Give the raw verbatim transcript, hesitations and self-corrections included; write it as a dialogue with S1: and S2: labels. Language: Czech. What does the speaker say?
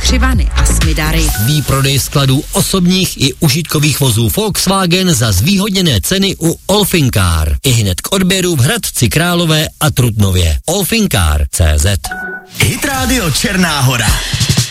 S1: Křivany a Smidary.
S2: Výprodej skladů osobních i užitkových vozů Volkswagen za zvýhodněné ceny u Olfinkar. I hned k odběru v Hradci Králové a Trutnově. Olfinkar tečka cé zet.
S3: Hit Radio Černá Hora.